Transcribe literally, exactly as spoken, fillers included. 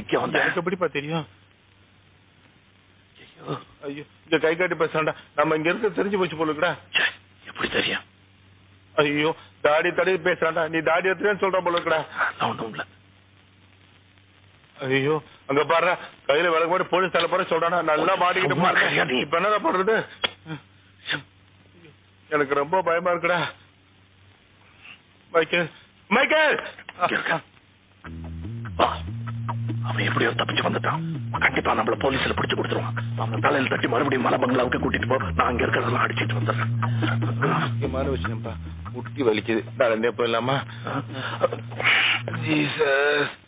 இங்க வந்த எனக்கு எப்படிப்பா தெரியும்? ஐயோ இங்க கை காட்டி பேசாண்டா, நம்ம இங்க இருக்க தெரிஞ்சு போச்சு போலுக்குடா. எப்படி தெரியும்? ஐயோ தாடி தடவி பேசுறாண்டா, நீ தாடி எடுத்துன்னு சொல்ற போலுக்குடா. ஒண்ணும் இல்ல. ஐயோ அங்க பாரு, கையில விளக்கு மாதிரி போலீஸ் தலை போற சொல்றானா, நல்லா மாட்டிக்கிட்டு பாருங்க. இப்ப என்னதான் பண்றது? எனக்கு ரொம்ப பயமா இருக்குடா. மைக்கேல் மைக்கேல் அவன் எப்படியோ தப்பிச்சு வந்துட்டான். கண்டிப்பா நம்மள போலீஸ்ல பிடிச்சு கொடுத்துருவான். அவங்க தலையில தட்டி மறுபடியும் மலை பங்களாவுக்கு கூட்டிட்டு போ. நான் அங்க இருக்கிறதெல்லாம் அடிச்சிட்டு வந்துடுறேன். முக்கியமான விஷயம்ப்பா, முட்டி வலிக்குது. நான் போயிடலாமா? ஜீசஸ்